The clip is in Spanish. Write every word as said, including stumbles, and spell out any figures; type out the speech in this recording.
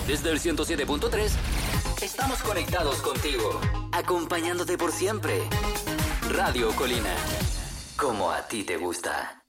Desde el ciento siete punto tres, estamos conectados contigo, acompañándote por siempre. Radio Colina, como a ti te gusta.